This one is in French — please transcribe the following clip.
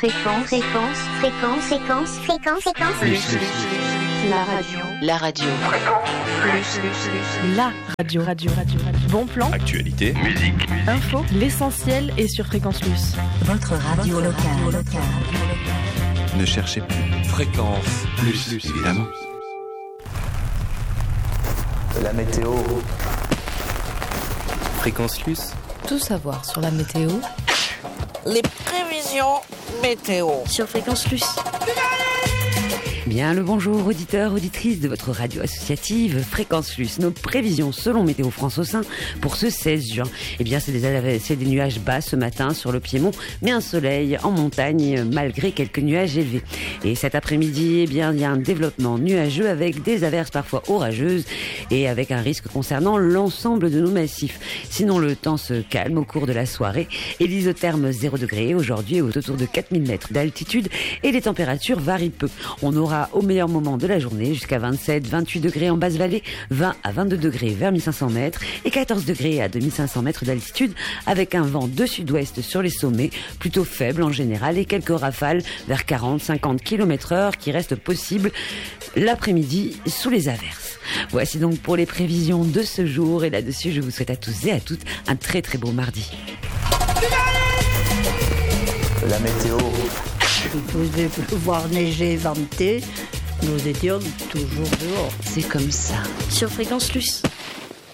Plus. La radio. Bon plan. Actualité. Musique. Info. L'essentiel est sur Fréquence Plus. Votre radio locale. Ne cherchez plus. Fréquence Plus, évidemment. La météo. Fréquence Plus. Tout savoir sur la météo. Les prévisions météo sur Fréquence Plus. Bien le bonjour auditeurs, auditrices de votre radio associative Fréquence Plus. Nos prévisions selon Météo France au sein pour ce 16 juin. Eh bien c'est des nuages bas ce matin sur le Piémont, mais un soleil en montagne malgré quelques nuages élevés. Et cet après-midi, eh bien il y a un développement nuageux avec des averses parfois orageuses et avec un risque concernant l'ensemble de nos massifs. Sinon le temps se calme au cours de la soirée et l'isotherme 0 degré aujourd'hui est autour de 4000 mètres d'altitude et les températures varient peu. On aura au meilleur moment de la journée jusqu'à 27-28 degrés en basse vallée, 20 à 22 degrés vers 1500 mètres et 14 degrés à 2500 mètres d'altitude avec un vent de sud-ouest sur les sommets plutôt faible en général et quelques rafales vers 40-50 km/h qui restent possibles l'après-midi sous les averses. Voici donc pour les prévisions de ce jour et là-dessus je vous souhaite à tous et à toutes un très très beau mardi. La météo. Il pouvait pleuvoir, neiger, venter. Nous étions toujours dehors. C'est comme ça. Sur Fréquence Plus.